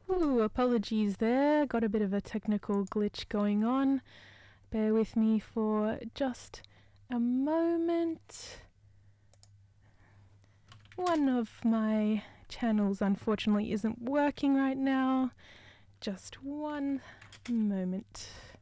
Ooh, apologies there. Got a bit of a technical glitch going on. Bear with me for just a moment. One of my channels unfortunately isn't working right now. Just one moment.